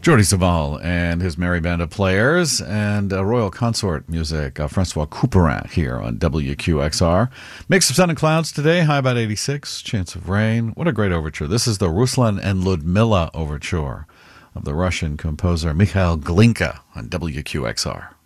Jordi Savall and his merry band of players and royal consort music, Francois Couperin here on WQXR. Mix of sun and clouds today, high about 86, chance of rain. What a great overture. This is the Ruslan and Ludmilla overture of the Russian composer Mikhail Glinka on WQXR.